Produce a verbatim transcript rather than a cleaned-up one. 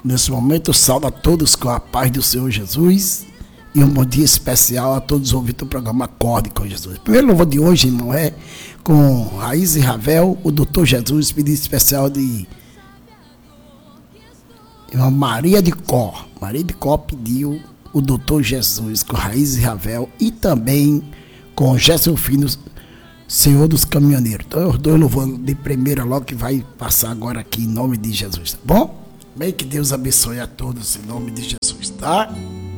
Nesse momento, eu saúdo a todos com a paz do Senhor Jesus e um bom dia especial a todos os ouvintes do programa Acorde com Jesus. O primeiro louvor de hoje, irmão, é com Raiz e Ravel, o doutor Jesus, pedido especial de irmã Maria de Có. Maria de Có pediu o doutor Jesus com Raiz e Ravel e também com Gerson Filho, Senhor dos Caminhoneiros. Então, os dois louvores de primeira logo que vai passar agora aqui em nome de Jesus, tá bom? Bem, que Deus abençoe a todos em nome de Jesus, tá?